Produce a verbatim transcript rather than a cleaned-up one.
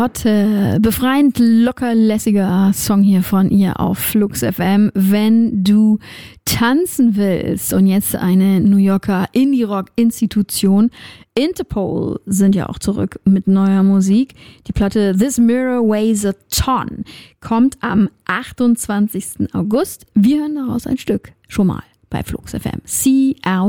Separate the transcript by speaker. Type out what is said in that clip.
Speaker 1: Lotte, befreiend lockerlässiger Song hier von ihr auf Flux F M, wenn du tanzen willst. Und jetzt eine New Yorker Indie-Rock-Institution. Interpol sind ja auch zurück mit neuer Musik. Die Platte This Mirror Weighs a Ton kommt am achtundzwanzigsten August. Wir hören daraus ein Stück schon mal bei Flux F M. See out.